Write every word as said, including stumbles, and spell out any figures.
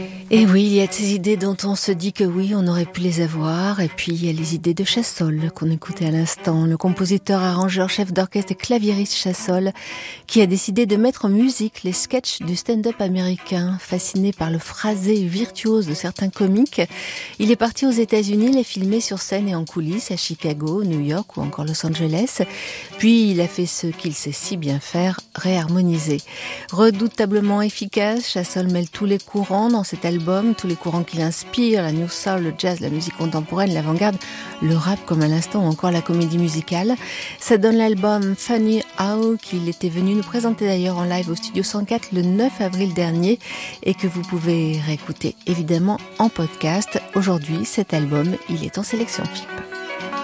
Et oui, il y a ces idées dont on se dit que oui, on aurait pu les avoir. Et puis, il y a les idées de Chassol qu'on écoutait à l'instant. Le compositeur, arrangeur, chef d'orchestre et claviériste Chassol, qui a décidé de mettre en musique les sketchs du stand-up américain. Fasciné par le phrasé virtuose de certains comiques, il est parti aux États-Unis les filmer sur scène et en coulisses à Chicago, New York ou encore Los Angeles. Puis, il a fait ce qu'il sait si bien faire, réharmoniser. Redoutablement efficace, Chassol mêle tous les courants dans cet album. Tous les courants qui l'inspirent, la new soul, le jazz, la musique contemporaine, l'avant-garde, le rap comme à l'instant ou encore la comédie musicale. Ça donne l'album Funny How qu'il était venu nous présenter d'ailleurs en live au Studio cent quatre le neuf avril dernier et que vous pouvez réécouter évidemment en podcast. Aujourd'hui, cet album, il est en sélection F I P.